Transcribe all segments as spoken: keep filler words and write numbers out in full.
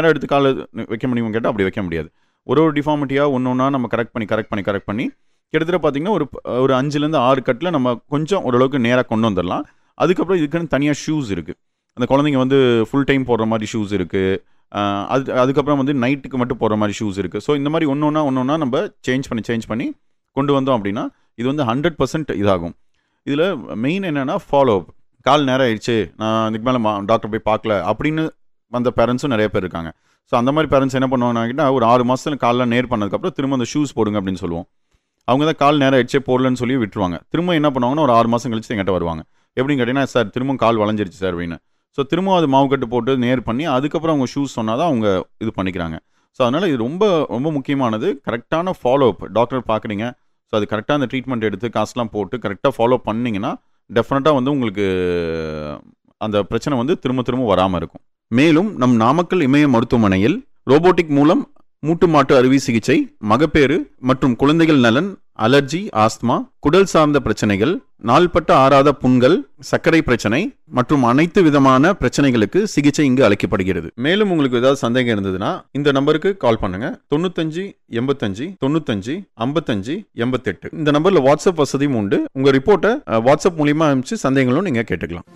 நேராக எடுத்து காலை வைக்க முடியுமா கேட்டால் அப்படி வைக்க முடியாது. ஒரு ஒரு டிஃபார்மிட்டியாக ஒன்று ஒன்றா நம்ம கரெக்ட் பண்ணி கரெக்ட் பண்ணி கரெக்ட் பண்ணி கிட்டத்தட்ட பார்த்தீங்கன்னா ஒரு ஒரு அஞ்சுலேருந்து ஆறு கட்டில் நம்ம கொஞ்சம் ஓரளவுக்கு நேராக கொண்டு வந்துடலாம். அதுக்கப்புறம் இதுக்குன்னு தனியாக ஷூஸ் இருக்குது. அந்த குழந்தைங்க வந்து ஃபுல் டைம் போடுற மாதிரி ஷூஸ் இருக்குது. அது அதுக்கப்புறம் வந்து நைட்டுக்கு மட்டும் போடுற மாதிரி ஷூஸ் இருக்குது. ஸோ இந்த மாதிரி ஒன்று ஒன்றா ஒன்று ஒன்றா நம்ம சேஞ்ச் பண்ணி சேஞ்ச் பண்ணி கொண்டு வந்தோம் அப்படின்னா இது வந்து ஹண்ட்ரட் பர்சன்ட் இதாகும். இதில் மெயின் என்னென்னா ஃபாலோ அப். கால் நேரம் ஆயிடுச்சு, நான் இதுக்கு மேலே டாக்டர் போய் பார்க்கல அப்படின்னு வந்த பேரண்ட்ஸும் நிறைய பேர் இருக்காங்க. ஸோ அந்த மாதிரி பேரண்ட்ஸ் என்ன பண்ணுவாங்கன்னா ஒரு ஆறு மாதத்துல காலில் நேர் பண்ணதுக்கப்புறம் திரும்ப அந்த ஷூஸ் போடுங்க அப்படின்னு சொல்லுவோம். அவங்க தான் கால் நேரம் ஆயிடுச்சே போடலன்னு சொல்லி விட்டுருவாங்க. திரும்ப என்ன பண்ணுவாங்கன்னா ஒரு ஆறு மாதம் கழிச்சு எங்கிட்ட வருவாங்க. எப்படின்னு கேட்டிங்கன்னா சார் திரும்ப கால் வளைஞ்சிருச்சு சார் அப்படின்னு. ஸோ திரும்ப அது மாவு கட்டு போட்டு நேர் பண்ணி அதுக்கப்புறம் அவங்க ஷூஸ் சொன்னால் தான் அவங்க இது பண்ணிக்கிறாங்க. ஸோ அதனால் இது ரொம்ப ரொம்ப முக்கியமானது. கரெக்டான ஃபாலோ அப். டாக்டர் பார்க்குறீங்க, ஸோ அது கரெக்டாக அந்த ட்ரீட்மெண்ட் எடுத்து காசுலாம் போட்டு கரெக்டாக ஃபாலோ பண்ணிங்கன்னா டெஃபினட்டாக வந்து உங்களுக்கு அந்த பிரச்சனை வந்து திரும்ப திரும்ப வராமல் இருக்கும். மேலும் நம் நாமக்கல் இமய மருத்துவமனையில் ரோபோட்டிக் மூலம் மூட்டு மாட்டு அறுவை சிகிச்சை, மகப்பேறு மற்றும் குழந்தைகள் நலன், அலர்ஜி, ஆஸ்துமா, குடல் சார்ந்த பிரச்சனைகள், நாள்பட்ட ஆறாத புண்கள், சர்க்கரை பிரச்சனை மற்றும் அனைத்து விதமான பிரச்சனைகளுக்கு சிகிச்சை இங்கு அளிக்கப்படுகிறது. மேலும் உங்களுக்கு ஏதாவது சந்தேகம் இருந்ததுன்னா இந்த நம்பருக்கு கால் பண்ணுங்க. தொண்ணூத்தஞ்சு எண்பத்தஞ்சு தொண்ணூத்தஞ்சு ஐம்பத்தஞ்சு எண்பத்தெட்டு. இந்த நம்பர்ல வாட்ஸ்அப் வசதியும் உண்டு. உங்க ரிப்போர்ட்டை வாட்ஸ்அப் மூலியமா அனுப்பிச்சு சந்தேகங்களும் நீங்க கேட்டுக்கலாம்.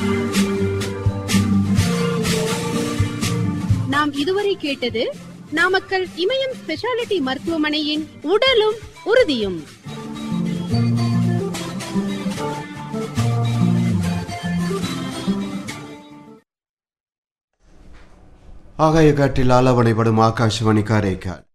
நாம் இதுவரை கேட்டது நாமக்கல் இமயம் ஸ்பெஷாலிட்டி மருத்துவமனையின் உடலும் உறுதியும். ஆகாய காற்றில் ஆலவனைப்படும் ஆகாஷவாணி காரைக்கால்.